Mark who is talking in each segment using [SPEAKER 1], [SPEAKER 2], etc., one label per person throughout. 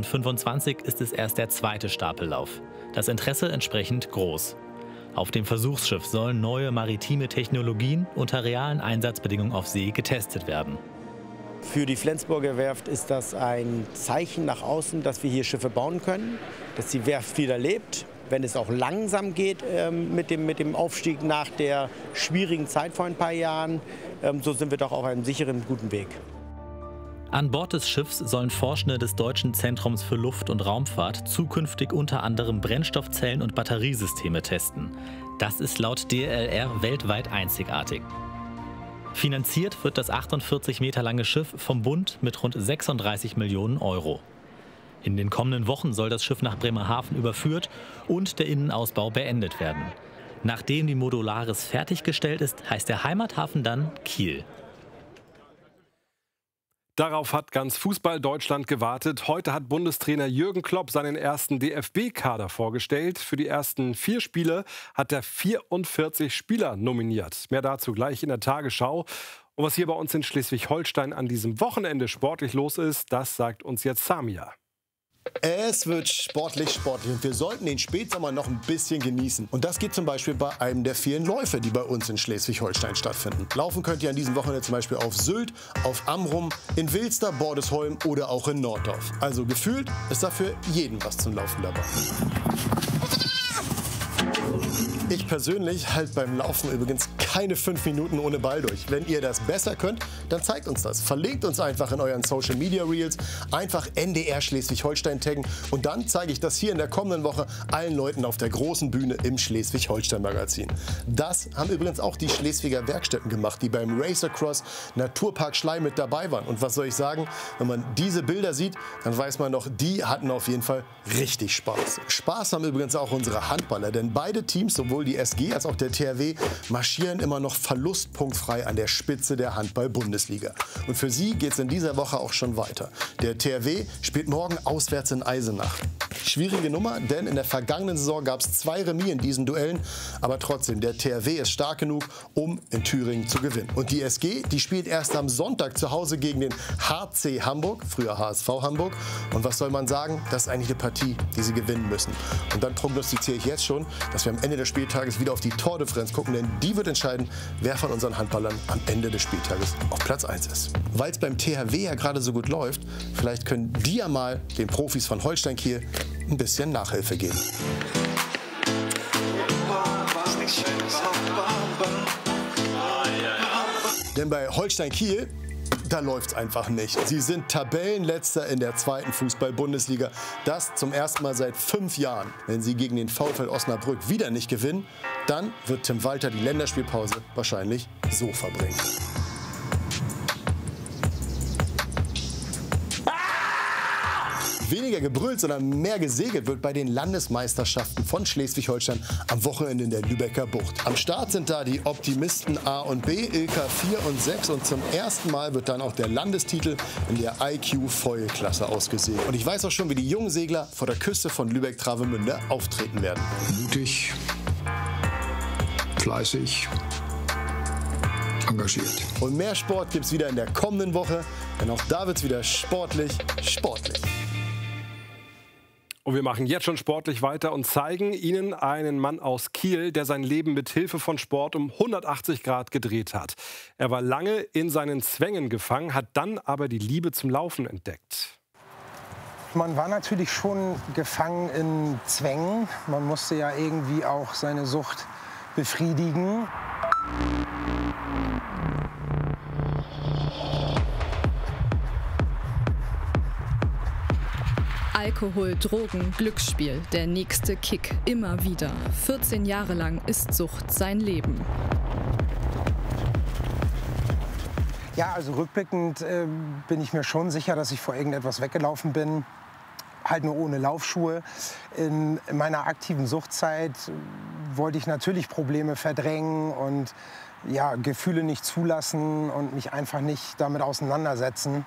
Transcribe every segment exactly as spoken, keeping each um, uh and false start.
[SPEAKER 1] zweitausendfünfundzwanzig ist es erst der zweite Stapellauf. Das Interesse entsprechend groß. Auf dem Versuchsschiff sollen neue maritime Technologien unter realen Einsatzbedingungen auf See getestet werden.
[SPEAKER 2] Für die Flensburger Werft ist das ein Zeichen nach außen, dass wir hier Schiffe bauen können, dass die Werft wieder lebt. Wenn es auch langsam geht ähm, mit, dem, mit dem Aufstieg nach der schwierigen Zeit vor ein paar Jahren, ähm, so sind wir doch auf einem sicheren, guten Weg.
[SPEAKER 1] An Bord des Schiffs sollen Forschende des Deutschen Zentrums für Luft- und Raumfahrt zukünftig unter anderem Brennstoffzellen und Batteriesysteme testen. Das ist laut D L R weltweit einzigartig. Finanziert wird das achtundvierzig Meter lange Schiff vom Bund mit rund sechsunddreißig Millionen Euro. In den kommenden Wochen soll das Schiff nach Bremerhaven überführt und der Innenausbau beendet werden. Nachdem die Modularis fertiggestellt ist, heißt der Heimathafen dann Kiel.
[SPEAKER 3] Darauf hat ganz Fußball-Deutschland gewartet. Heute hat Bundestrainer Jürgen Klopp seinen ersten D F B-Kader vorgestellt. Für die ersten vier Spiele hat er vierundvierzig Spieler nominiert. Mehr dazu gleich in der Tagesschau. Und was hier bei uns in Schleswig-Holstein an diesem Wochenende sportlich los ist, das sagt uns jetzt Samia.
[SPEAKER 4] Es wird sportlich, sportlich und wir sollten den Spätsommer noch ein bisschen genießen. Und das geht zum Beispiel bei einem der vielen Läufe, die bei uns in Schleswig-Holstein stattfinden. Laufen könnt ihr an diesem Wochenende zum Beispiel auf Sylt, auf Amrum, in Wilster, Bordesholm oder auch in Norddorf. Also gefühlt ist dafür jedem was zum Laufen dabei. Ich persönlich halte beim Laufen übrigens keine fünf Minuten ohne Ball durch. Wenn ihr das besser könnt, dann zeigt uns das. Verlinkt uns einfach in euren Social Media Reels. Einfach N D R Schleswig-Holstein taggen. Und dann zeige ich das hier in der kommenden Woche allen Leuten auf der großen Bühne im Schleswig-Holstein-Magazin. Das haben übrigens auch die Schleswiger Werkstätten gemacht, die beim Racercross Naturpark Schlei mit dabei waren. Und was soll ich sagen? Wenn man diese Bilder sieht, dann weiß man doch, die hatten auf jeden Fall richtig Spaß. Spaß haben übrigens auch unsere Handballer, denn beide Teams, sowohl die S G als auch der T H W, marschieren immer noch verlustpunktfrei an der Spitze der Handball-Bundesliga. Und für sie geht es in dieser Woche auch schon weiter. Der T H W spielt morgen auswärts in Eisenach. Schwierige Nummer, denn in der vergangenen Saison gab es zwei Remis in diesen Duellen. Aber trotzdem, der T H W ist stark genug, um in Thüringen zu gewinnen. Und die S G, die spielt erst am Sonntag zu Hause gegen den H C Hamburg, früher H S V Hamburg. Und was soll man sagen? Das ist eigentlich eine Partie, die sie gewinnen müssen. Und dann prognostiziere ich jetzt schon, dass wir am Ende des Spieltages wieder auf die Tordifferenz gucken, denn die wird entscheiden, wer von unseren Handballern am Ende des Spieltages auf Platz eins ist. Weil es beim T H W ja gerade so gut läuft, vielleicht können die ja mal den Profis von Holstein Kiel ein bisschen Nachhilfe geben. Denn bei Holstein Kiel, da läuft's einfach nicht. Sie sind Tabellenletzter in der zweiten Fußball-Bundesliga. Das zum ersten Mal seit fünf Jahren. Wenn sie gegen den VfL Osnabrück wieder nicht gewinnen, dann wird Tim Walter die Länderspielpause wahrscheinlich so verbringen. Weniger gebrüllt, sondern mehr gesegelt wird bei den Landesmeisterschaften von Schleswig-Holstein am Wochenende in der Lübecker Bucht. Am Start sind da die Optimisten A und B, Ilka vier und sechs. Und zum ersten Mal wird dann auch der Landestitel in der I Q-Foil-Klasse ausgesegelt. Und ich weiß auch schon, wie die jungen Segler vor der Küste von Lübeck-Travemünde auftreten werden.
[SPEAKER 5] Mutig, fleißig, engagiert.
[SPEAKER 4] Und mehr Sport gibt es wieder in der kommenden Woche, denn auch da wird es wieder sportlich, sportlich.
[SPEAKER 3] Und wir machen jetzt schon sportlich weiter und zeigen Ihnen einen Mann aus Kiel, der sein Leben mit Hilfe von Sport um hundertachtzig Grad gedreht hat. Er war lange in seinen Zwängen gefangen, hat dann aber die Liebe zum Laufen entdeckt.
[SPEAKER 6] Man war natürlich schon gefangen in Zwängen. Man musste ja irgendwie auch seine Sucht befriedigen.
[SPEAKER 7] Alkohol, Drogen, Glücksspiel, der nächste Kick, immer wieder. vierzehn Jahre lang ist Sucht sein Leben.
[SPEAKER 6] Ja, also rückblickend äh, bin ich mir schon sicher, dass ich vor irgendetwas weggelaufen bin. Halt nur ohne Laufschuhe. In meiner aktiven Suchtzeit wollte ich natürlich Probleme verdrängen und ja, Gefühle nicht zulassen und mich einfach nicht damit auseinandersetzen.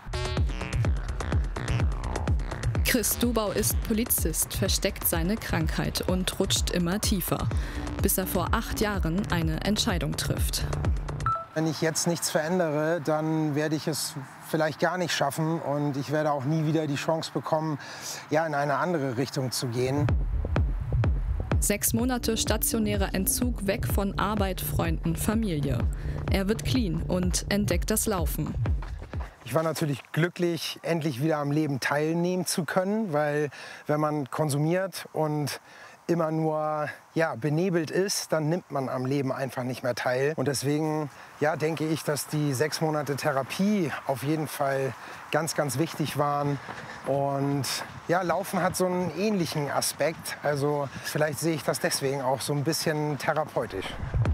[SPEAKER 7] Chris Dubau ist Polizist, versteckt seine Krankheit und rutscht immer tiefer, bis er vor acht Jahren eine Entscheidung trifft.
[SPEAKER 6] Wenn ich jetzt nichts verändere, dann werde ich es vielleicht gar nicht schaffen und ich werde auch nie wieder die Chance bekommen, ja, in eine andere Richtung zu gehen.
[SPEAKER 7] Sechs Monate stationärer Entzug, weg von Arbeit, Freunden, Familie. Er wird clean und entdeckt das Laufen.
[SPEAKER 6] Ich war natürlich glücklich, endlich wieder am Leben teilnehmen zu können, weil wenn man konsumiert und immer nur ja, benebelt ist, dann nimmt man am Leben einfach nicht mehr teil. Und deswegen ja, denke ich, dass die sechs Monate Therapie auf jeden Fall ganz, ganz wichtig waren. Und ja, Laufen hat so einen ähnlichen Aspekt. Also vielleicht sehe ich das deswegen auch so ein bisschen therapeutisch.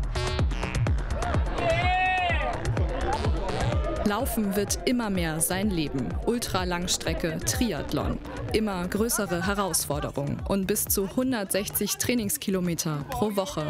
[SPEAKER 7] Laufen wird immer mehr sein Leben. Ultralangstrecke, Triathlon. Immer größere Herausforderungen und bis zu hundertsechzig Trainingskilometer pro Woche.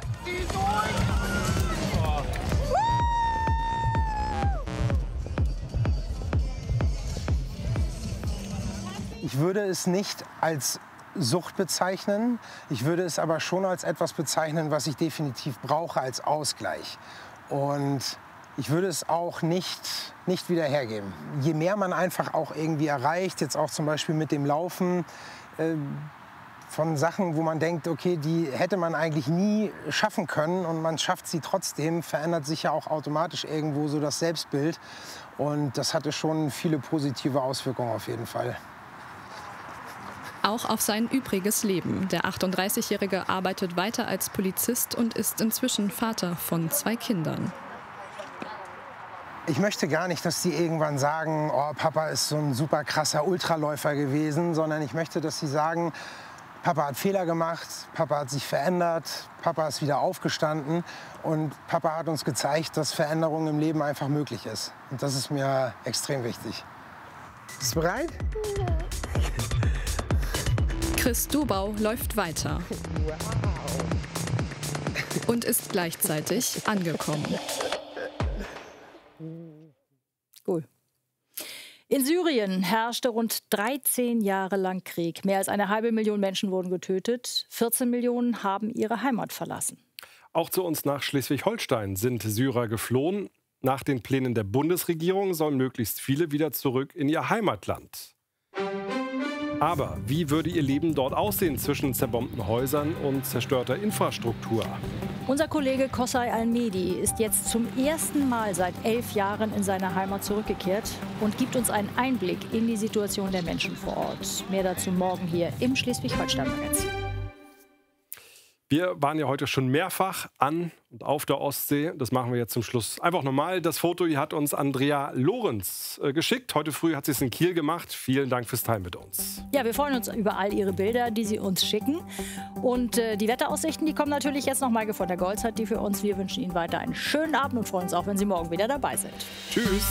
[SPEAKER 6] Ich würde es nicht als Sucht bezeichnen. Ich würde es aber schon als etwas bezeichnen, was ich definitiv brauche als Ausgleich. Und ich würde es auch nicht, nicht wieder hergeben. Je mehr man einfach auch irgendwie erreicht, jetzt auch zum Beispiel mit dem Laufen, äh, von Sachen, wo man denkt, okay, die hätte man eigentlich nie schaffen können und man schafft sie trotzdem, verändert sich ja auch automatisch irgendwo so das Selbstbild. Und das hatte schon viele positive Auswirkungen auf jeden Fall.
[SPEAKER 7] Auch auf sein übriges Leben. Der achtunddreißigjährige arbeitet weiter als Polizist und ist inzwischen Vater von zwei Kindern.
[SPEAKER 6] Ich möchte gar nicht, dass sie irgendwann sagen, oh, Papa ist so ein super krasser Ultraläufer gewesen, sondern ich möchte, dass sie sagen, Papa hat Fehler gemacht, Papa hat sich verändert, Papa ist wieder aufgestanden und Papa hat uns gezeigt, dass Veränderung im Leben einfach möglich ist. Und das ist mir extrem wichtig. Bist du bereit?
[SPEAKER 7] Chris Dubau läuft weiter und ist gleichzeitig angekommen.
[SPEAKER 5] Cool. In Syrien herrschte rund dreizehn Jahre lang Krieg. Mehr als eine halbe Million Menschen wurden getötet. vierzehn Millionen haben ihre Heimat verlassen.
[SPEAKER 3] Auch zu uns nach Schleswig-Holstein sind Syrer geflohen. Nach den Plänen der Bundesregierung sollen möglichst viele wieder zurück in ihr Heimatland. Aber wie würde ihr Leben dort aussehen zwischen zerbombten Häusern und zerstörter Infrastruktur?
[SPEAKER 5] Unser Kollege Kossay Al-Mehdi ist jetzt zum ersten Mal seit elf Jahren in seine Heimat zurückgekehrt und gibt uns einen Einblick in die Situation der Menschen vor Ort. Mehr dazu morgen hier im Schleswig-Holstein-Magazin.
[SPEAKER 3] Wir waren ja heute schon mehrfach an und auf der Ostsee. Das machen wir jetzt zum Schluss einfach nochmal. Das Foto hier hat uns Andrea Lorenz äh, geschickt. Heute früh hat sie es in Kiel gemacht. Vielen Dank fürs Teilen mit uns.
[SPEAKER 5] Ja, wir freuen uns über all Ihre Bilder, die Sie uns schicken. Und äh, die Wetteraussichten, die kommen natürlich jetzt noch Maike von der Goltz hat die für uns. Wir wünschen Ihnen weiter einen schönen Abend und freuen uns auch, wenn Sie morgen wieder dabei sind.
[SPEAKER 3] Tschüss.